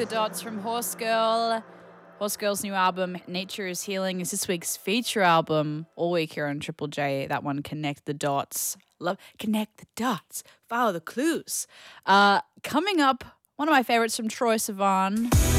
the Dots from Horse Girl. Horse Girl's new album, Nature is Healing, is this week's feature album. All week here on Triple J, that one, Connect the Dots. Love Connect the Dots. Follow the clues. Coming up, one of my favorites from Troye Sivan.